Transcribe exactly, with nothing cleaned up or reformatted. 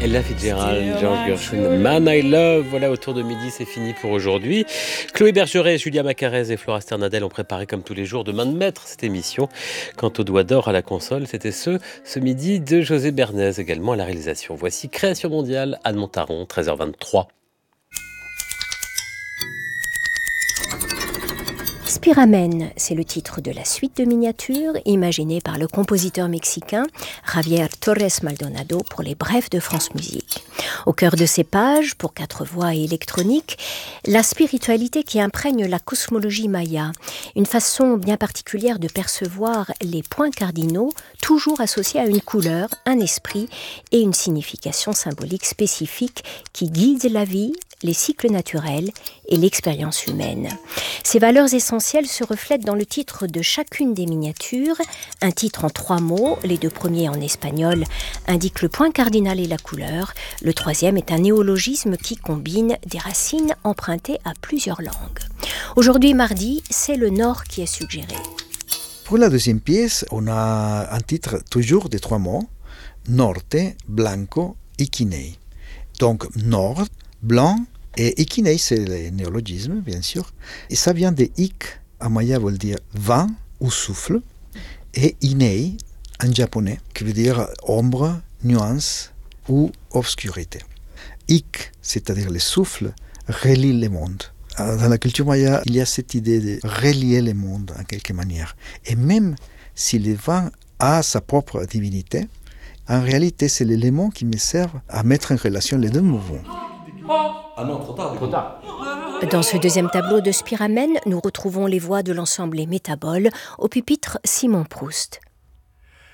Ella Fitzgerald, George Gershwin, Man I Love. Voilà, autour de midi, c'est fini pour aujourd'hui. Chloé Bergeret, Julia Macarez et Flora Sternadel ont préparé comme tous les jours de main de maître cette émission. Quant au doigt d'or à la console, c'était ce, ce midi de José Bernays, également à la réalisation. Voici Création mondiale, Anne Montaron, treize heures vingt-trois. Spiramen, c'est le titre de la suite de miniatures imaginée par le compositeur mexicain Javier Torres Maldonado pour les Brefs de France Musique. Au cœur de ces pages, pour quatre voix et électronique, la spiritualité qui imprègne la cosmologie maya, une façon bien particulière de percevoir les points cardinaux, toujours associés à une couleur, un esprit et une signification symbolique spécifique qui guide la vie, les cycles naturels et l'expérience humaine. Ces valeurs essentielles se reflètent dans le titre de chacune des miniatures, un titre en trois mots, les deux premiers en espagnol indiquent le point cardinal et la couleur, le troisième est un néologisme qui combine des racines empruntées à plusieurs langues. Aujourd'hui mardi, c'est le Nord qui est suggéré. Pour la deuxième pièce, on a un titre toujours de trois mots, Norte, Blanco, Iquinei. Donc Nord, blanc, et Iquinei, c'est le néologisme, bien sûr. Et ça vient de Ik, en maya veut dire vent ou souffle, et Inei, en japonais, qui veut dire ombre, nuance ou obscurité. Ik, c'est-à-dire le souffle, relie le monde. Dans la culture maya, il y a cette idée de relier le monde en quelque manière. Et même si le vent a sa propre divinité, en réalité, c'est l'élément qui me sert à mettre en relation les deux mouvements. Ah non, trop tard, trop tard. Dans ce deuxième tableau de Spiramen, nous retrouvons les voix de l'ensemble Les Métaboles, au pupitre Simon Proust.